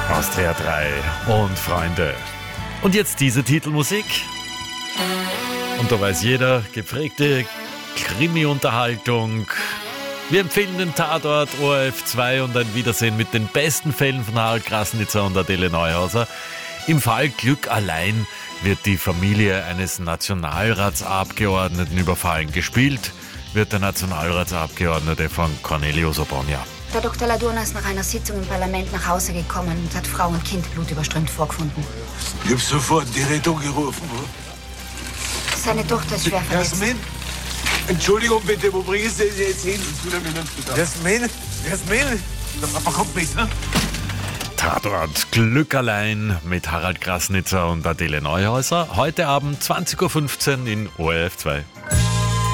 Austria 3 und Freunde. Und jetzt diese Titelmusik. Und da weiß jeder, gepflegte Krimi-Unterhaltung. Wir empfehlen den Tatort ORF 2 und ein Wiedersehen mit den besten Fällen von Harald Krasnitzer und Adele Neuhauser. Im Fall Glück allein wird die Familie eines Nationalratsabgeordneten überfallen. Gespielt wird der Nationalratsabgeordnete von Cornelius Obonia. Der Dr. Ladurna ist nach einer Sitzung im Parlament nach Hause gekommen und hat Frau und Kind blutüberströmt vorgefunden. Ich hab sofort die Rettung gerufen. Seine Tochter ist schwer verletzt. Jasmin, Entschuldigung bitte, wo bringst du sie jetzt hin? Jasmin, kommt mit, ne? Tatort Glück allein mit Harald Krasnitzer und Adele Neuhauser. Heute Abend 20.15 Uhr in ORF 2.